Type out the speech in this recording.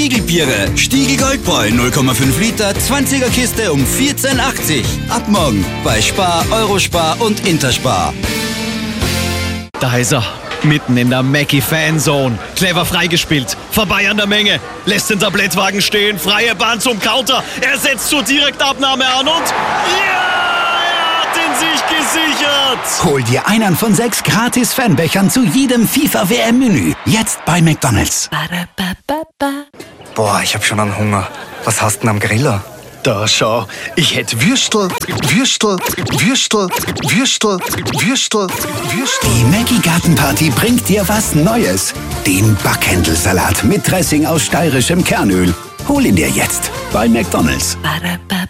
Stiegelbiere, Stiegel Goldbräu 0,5 Liter, 20er Kiste um 14,80. Ab morgen bei Spar, Eurospar und Interspar. Da ist er, mitten in der Mackie-Fanzone. Clever freigespielt, vorbei an der Menge, lässt den Tablettwagen stehen, freie Bahn zum Counter. Er setzt zur Direktabnahme an und er hat ihn sich gesichert. Hol dir einen von 6 gratis Fanbechern zu jedem FIFA-WM-Menü. Jetzt bei McDonald's. Boah, ich hab schon einen Hunger. Was hast du denn am Griller? Da schau, ich hätt Würstel. Die Maggi Gartenparty bringt dir was Neues. Den Backhändelsalat mit Dressing aus steirischem Kernöl. Hol ihn dir jetzt bei McDonald's.